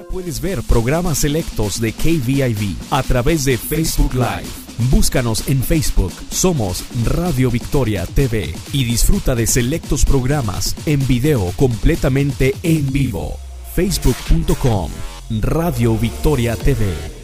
Puedes ver programas selectos de KVIV a través de Facebook Live. Búscanos en Facebook, somos Radio Victoria TV y disfruta de selectos programas en video completamente en vivo. Facebook.com, Radio Victoria TV.